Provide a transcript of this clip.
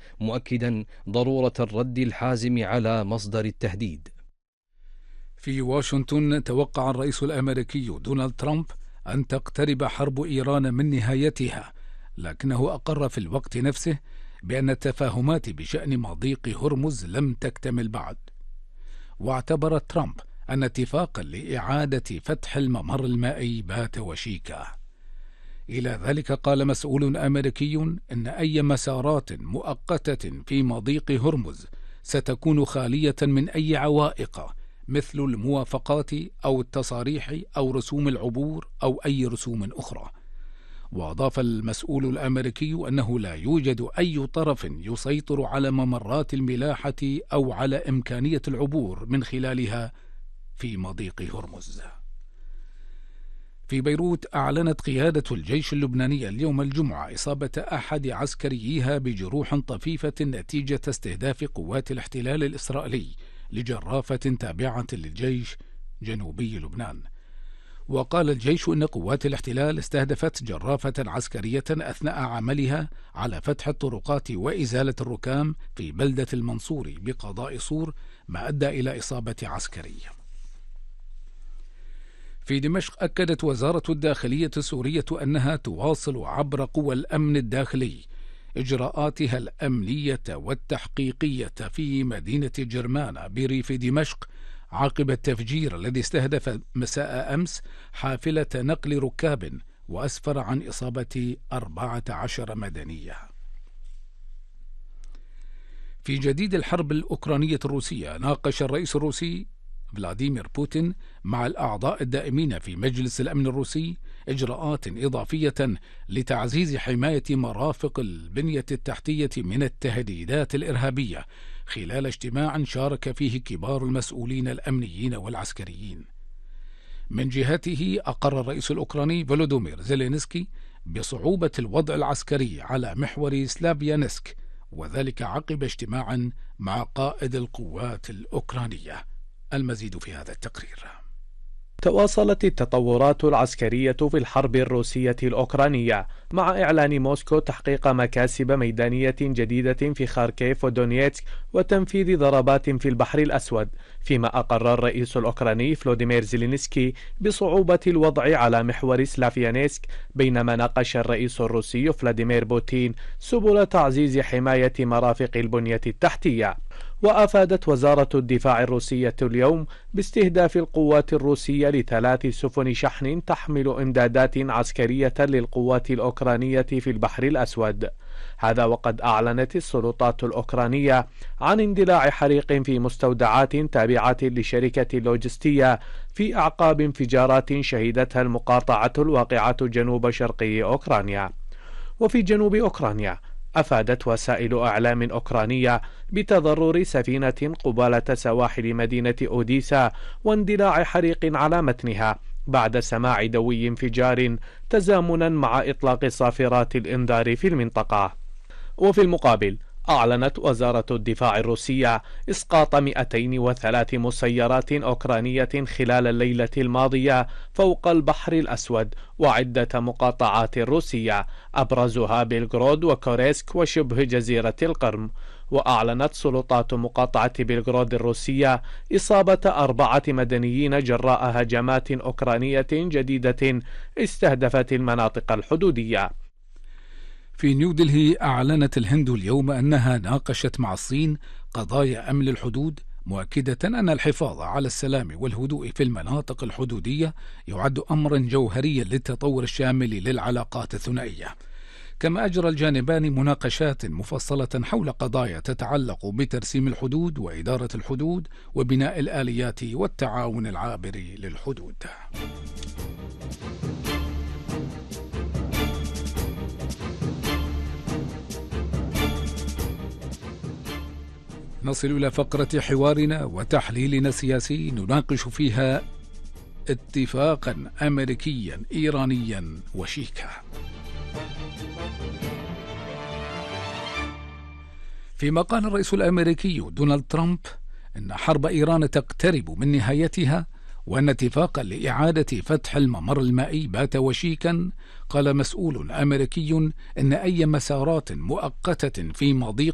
مؤكدا ضرورة الرد الحازم على مصدر التهديد. في واشنطن توقع الرئيس الأمريكي دونالد ترامب أن تقترب حرب إيران من نهايتها، لكنه أقر في الوقت نفسه بأن التفاهمات بشأن مضيق هرمز لم تكتمل بعد. واعتبر ترامب أن اتفاقا لإعادة فتح الممر المائي بات وشيكا. إلى ذلك قال مسؤول أمريكي إن أي مسارات مؤقتة في مضيق هرمز ستكون خالية من أي عوائق مثل الموافقات أو التصاريح أو رسوم العبور أو أي رسوم أخرى. وأضاف المسؤول الأمريكي أنه لا يوجد أي طرف يسيطر على ممرات الملاحة أو على إمكانية العبور من خلالها في مضيق هرمز. في بيروت أعلنت قيادة الجيش اللبناني اليوم الجمعة إصابة أحد عسكريها بجروح طفيفة نتيجة استهداف قوات الاحتلال الإسرائيلي لجرافة تابعة للجيش جنوبي لبنان. وقال الجيش إن قوات الاحتلال استهدفت جرافة عسكرية أثناء عملها على فتح الطرقات وإزالة الركام في بلدة المنصوري بقضاء صور، ما أدى إلى إصابة عسكري. في دمشق أكدت وزارة الداخلية السورية أنها تواصل عبر قوى الأمن الداخلي إجراءاتها الأمنية والتحقيقية في مدينة جرمانة بريف دمشق عقب التفجير الذي استهدف مساء أمس حافلة نقل ركاب وأسفر عن إصابة 14 مدنية. في جديد الحرب الأوكرانية الروسية، ناقش الرئيس الروسي فلاديمير بوتين مع الأعضاء الدائمين في مجلس الأمن الروسي إجراءات إضافية لتعزيز حماية مرافق البنية التحتية من التهديدات الإرهابية، خلال اجتماع شارك فيه كبار المسؤولين الأمنيين والعسكريين. من جهته أقر الرئيس الأوكراني فولودومير زيلينسكي بصعوبة الوضع العسكري على محور سلافيانسك، وذلك عقب اجتماع مع قائد القوات الأوكرانية. المزيد في هذا التقرير. تواصلت التطورات العسكرية في الحرب الروسية الأوكرانية، مع إعلان موسكو تحقيق مكاسب ميدانية جديدة في خاركيف ودونيتسك وتنفيذ ضربات في البحر الأسود، فيما أقر الرئيس الأوكراني فلوديمير زيلينسكي بصعوبة الوضع على محور سلافيانسك، بينما ناقش الرئيس الروسي فلاديمير بوتين سبل تعزيز حماية مرافق البنية التحتية. وأفادت وزارة الدفاع الروسية اليوم باستهداف القوات الروسية ل3 سفن شحن تحمل إمدادات عسكرية للقوات الأوكرانية في البحر الأسود. هذا وقد أعلنت السلطات الأوكرانية عن اندلاع حريق في مستودعات تابعة لشركة لوجستية في أعقاب انفجارات شهدتها المقاطعة الواقعة جنوب شرقي أوكرانيا. وفي جنوب أوكرانيا أفادت وسائل إعلام أوكرانية بتضرر سفينة قبالة سواحل مدينة أوديسا واندلاع حريق على متنها بعد سماع دوي انفجار تزامنا مع إطلاق صافرات الإنذار في المنطقة. وفي المقابل أعلنت وزارة الدفاع الروسية إسقاط 203 مسيرات أوكرانية خلال الليلة الماضية فوق البحر الأسود وعدة مقاطعات روسية، أبرزها بيلغرود وكوريسك وشبه جزيرة القرم. وأعلنت سلطات مقاطعة بيلغرود الروسية إصابة 4 مدنيين جراء هجمات أوكرانية جديدة استهدفت المناطق الحدودية. في نيودلهي أعلنت الهند اليوم أنها ناقشت مع الصين قضايا أمن الحدود، مؤكدة أن الحفاظ على السلام والهدوء في المناطق الحدودية يعد أمرا جوهريا للتطور الشامل للعلاقات الثنائية. كما أجرى الجانبان مناقشات مفصلة حول قضايا تتعلق بترسيم الحدود وإدارة الحدود وبناء الآليات والتعاون العابر للحدود. نصل إلى فقرة حوارنا وتحليلنا السياسي نناقش فيها اتفاقا أمريكيا إيرانيا وشيكا. فيما قال الرئيس الأمريكي دونالد ترامب أن حرب إيران تقترب من نهايتها وأن اتفاقا لإعادة فتح الممر المائي بات وشيكا، قال مسؤول أمريكي أن أي مسارات مؤقتة في مضيق